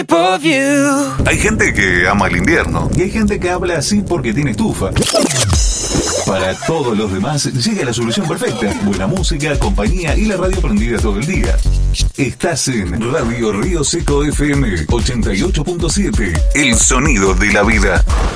Hay gente que ama el invierno y hay gente que habla así porque tiene estufa. Para todos los demás llega la solución perfecta: buena música, compañía y la radio prendida todo el día. Estás en Radio Río Seco FM 88.7, el sonido de la vida.